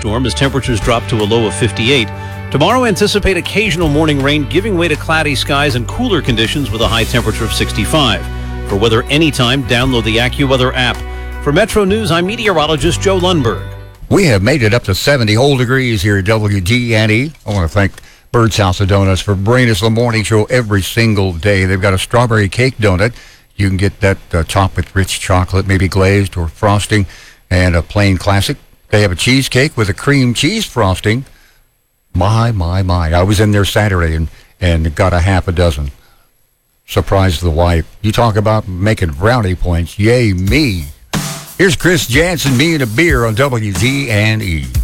thunderstorm as temperatures drop to a low of 58. Tomorrow, anticipate occasional morning rain giving way to cloudy skies and cooler conditions with a high temperature of 65. For weather anytime, download the AccuWeather app. For Metro News, I'm meteorologist Joe Lundberg. We have made it up to 70 whole degrees here at WGNE. I want to thank Bird's House of Donuts for bringing us the morning show every single day. They've got a strawberry cake donut. You can get that topped with rich chocolate, maybe glazed or frosting, and a plain classic. They have a cheesecake with a cream cheese frosting. My. I was in there Saturday and got a half a dozen. Surprised the wife. You talk about making brownie points. Yay, me. Here's Chris Jansen, Me and a Beer on WGNE.